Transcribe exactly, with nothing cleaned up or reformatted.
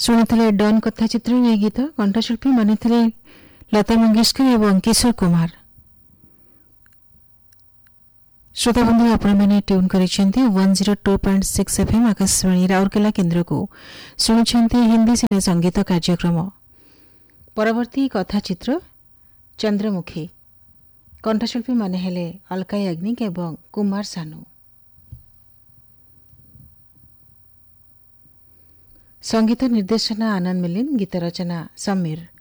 ଶୁଣିଥିଲେ ଡନ୍ କଥା ଚିତ୍ରରେ ଏହି ଗୀତ। କଣ୍ଠଶିଳ୍ପୀ ମାନେ ଥିଲେ ଲତା ମଙ୍ଗେଶକର ଏବଂ କିଶୋର କୁମାର। ଶ୍ରୋତାବନ୍ଧୁ ଆପଣମାନେ ଟ୍ୟୁନ୍ କରିଛନ୍ତି one zero two point six FM Akashvani Rourkela केन्द्रକୁ। ଶୁଣୁଛନ୍ତି ହିନ୍ଦୀ ସିନେ ସଙ୍ଗୀତ କାର୍ଯ୍ୟକ୍ରମ। ପରବର୍ତ୍ତୀ କଥାଚିତ୍ର ଚନ୍ଦ୍ରମୁଖୀ। କଣ୍ଠଶିଳ୍ପୀ ମାନେ ହେଲେ ଅଲକା ୟାଗ୍ନିକ ଏବଂ କୁମାର ସାନୁ। ସଙ୍ଗୀତ ନିର୍ଦ୍ଦେଶନା ଆନନ୍ଦ ମିଲିନ, ଗୀତ ରଚନା ସମୀର।